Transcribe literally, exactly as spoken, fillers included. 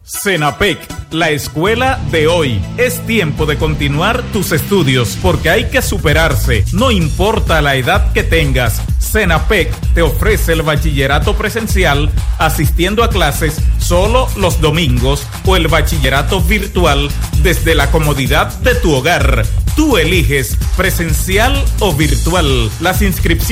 Senapec, la escuela de hoy. Es tiempo de continuar tus estudios porque hay que superarse, no importa la edad que tengas. Senapec te ofrece el bachillerato presencial asistiendo a clases solo los domingos o el bachillerato virtual desde la comodidad de tu hogar. Tú eliges presencial o virtual. Las inscripciones